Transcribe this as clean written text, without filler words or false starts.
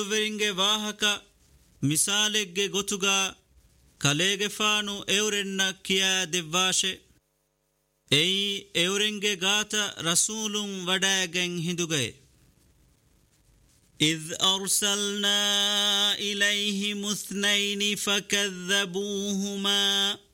ವರಿಂಗೆ ವಾಹಕ ಮಿಸಾಲೆಗ್ಗೆ ಗೊತುಗ ಕಲೆಗೆ ಫಾನು ಎವರೆನ್ನ ಕಿಯಾ ದೆವ್ವಾಶೆ ಎಯಿ ಎವರೆಂಗೆ ಗಾತ ರಸೂಲುಂ ವಡಾಗೆಂ ಹಿಂದುಗೈ إذ أرسلنا إليهم اثنين فكذبوهما